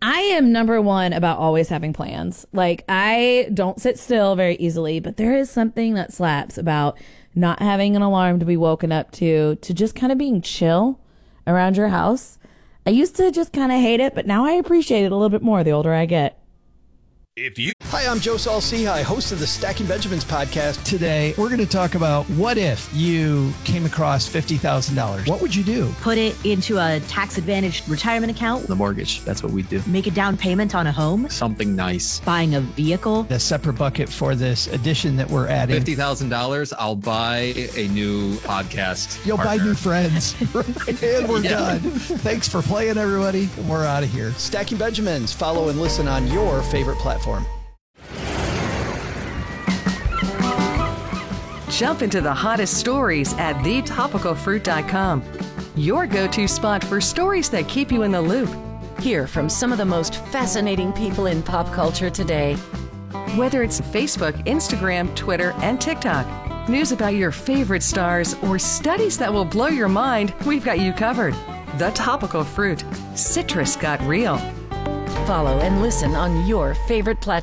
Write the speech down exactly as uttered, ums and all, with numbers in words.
I am number one about always having plans. Like, I don't sit still very easily, but there is something that slaps about not having an alarm to be woken up to, to just kind of being chill around your house. I used to just kind of hate it, but now I appreciate it a little bit more the older I get. If you Hi, I'm Joe Saul-Sehy, host of the Stacking Benjamins podcast. Today, we're going to talk about what if you came across fifty thousand dollars? What would you do? Put it into a tax-advantaged retirement account. The mortgage, that's what we do. Make a down payment on a home. Something nice. Buying a vehicle. A separate bucket for this addition that we're adding. fifty thousand dollars, I'll buy a new podcast You'll partner. buy new friends. And we're Yeah. done. Thanks for playing, everybody. And we're out of here. Stacking Benjamins. Follow and listen on your favorite platform. Jump into the hottest stories at the topical fruit dot com. Your go-to spot for stories that keep you in the loop. Hear from some of the most fascinating people in pop culture today. Whether it's Facebook, Instagram, Twitter, and TikTok, news about your favorite stars, or studies that will blow your mind, we've got you covered. The Topical Fruit. Citrus got real. Follow and listen on your favorite platform.